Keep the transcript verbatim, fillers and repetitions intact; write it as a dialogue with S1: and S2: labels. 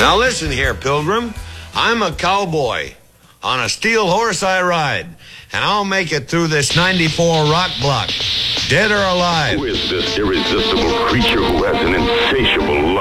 S1: Now listen here, Pilgrim. I'm a cowboy. On a steel horse I ride, and I'll make it through this ninety-four rock block, dead or alive.
S2: Who is this irresistible creature who has an insatiable